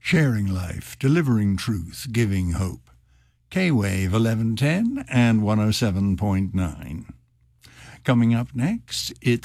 Sharing life, delivering truth, giving hope. K-Wave 1110 and 107.9. Coming up next, it's